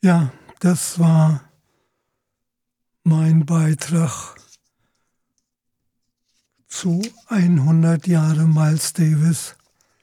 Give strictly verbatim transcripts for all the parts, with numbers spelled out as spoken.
Ja, das war mein Beitrag zu hundert Jahre Miles Davis.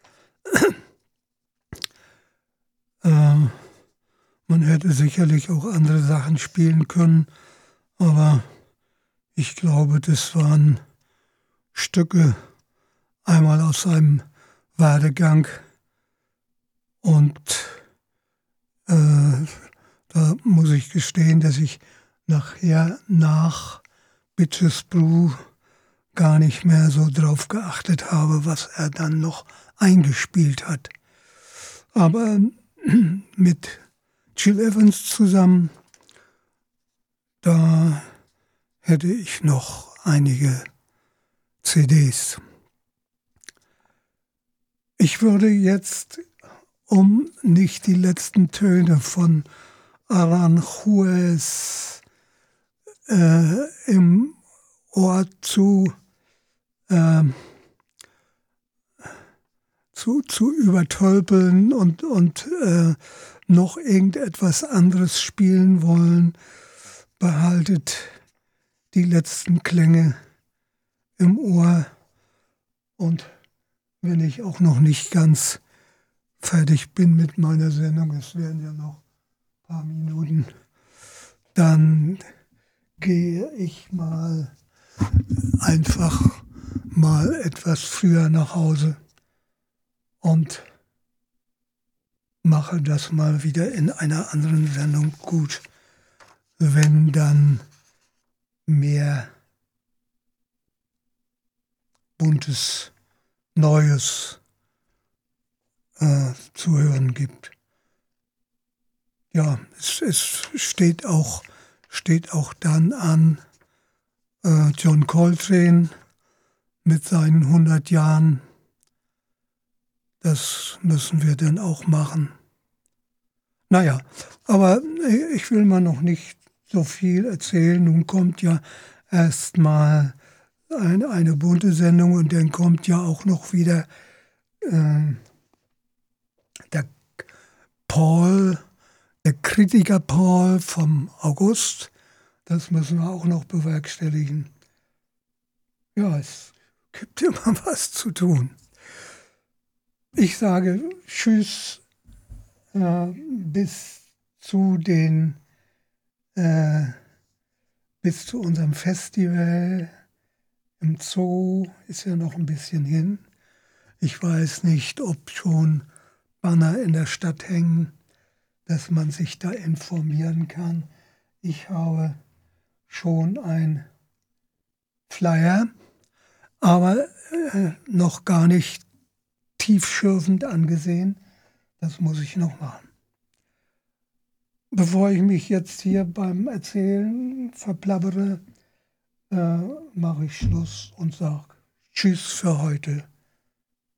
äh, man hätte sicherlich auch andere Sachen spielen können, aber ich glaube, das waren Stücke einmal aus seinem Werdegang und äh, da muss ich gestehen, dass ich nachher nach Bitches Brew gar nicht mehr so drauf geachtet habe, was er dann noch eingespielt hat. Aber mit Gil Evans zusammen, da hätte ich noch einige C Ds. Ich würde jetzt, um nicht die letzten Töne von Aranjuez äh, im Ohr zu, äh, zu, zu übertölpeln und, und äh, noch irgendetwas anderes spielen wollen, behaltet die letzten Klänge im Ohr. Und wenn ich auch noch nicht ganz fertig bin mit meiner Sendung, es werden ja noch ein paar Minuten, dann gehe ich mal einfach mal etwas früher nach Hause und mache das mal wieder in einer anderen Sendung gut, wenn dann mehr buntes, Neues äh, zu hören gibt. Ja, es, es steht auch, steht auch dann an äh, John Coltrane mit seinen hundert Jahren. Das müssen wir dann auch machen. Naja, aber ich will mal noch nicht so viel erzählen. Nun kommt ja erst mal ein, eine bunte Sendung und dann kommt ja auch noch wieder äh, der Paul, der Kritiker Paul vom August. Das müssen wir auch noch bewerkstelligen. Ja, es gibt immer was zu tun. Ich sage Tschüss äh, bis zu den äh, bis zu unserem Festival im Zoo, ist ja noch ein bisschen hin. Ich weiß nicht, ob schon Banner in der Stadt hängen, dass man sich da informieren kann. Ich habe schon ein Flyer, aber äh, noch gar nicht tiefschürfend angesehen. Das muss ich noch machen. Bevor ich mich jetzt hier beim Erzählen verplappere, äh, mache ich Schluss und sage Tschüss für heute.